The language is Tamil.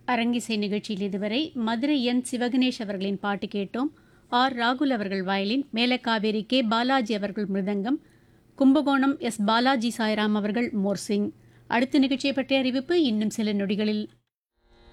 அரங்கிசை நிகழ்ச்சியில் இதுவரை மதுரை என் சிவகணேஷ் அவர்களின் பாட்டு கேட்டோம். ஆர் ராகுல் அவர்கள் வயலின், மேலக்காவேரி கே பாலாஜி அவர்கள் மிருதங்கம், கும்பகோணம் எஸ் பாலாஜி சாய்ராம் அவர்கள் மோர்சிங். அடுத்த நிகழ்ச்சியை பற்றிய அறிவிப்பு இன்னும் சில நொடிகளில்.